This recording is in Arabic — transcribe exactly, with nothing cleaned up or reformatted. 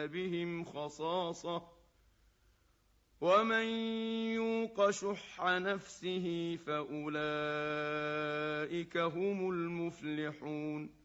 بهم خصاصة ومن يوق شح نفسه فأولئك هم المفلحون